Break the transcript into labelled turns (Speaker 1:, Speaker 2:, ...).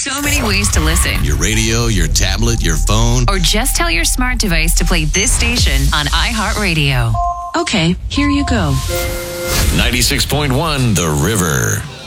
Speaker 1: so many ways to listen.
Speaker 2: Your radio, your tablet, your phone.
Speaker 1: Or just tell your smart device to play this station on iHeartRadio.
Speaker 3: Okay, here you go.
Speaker 2: 96.1 The River.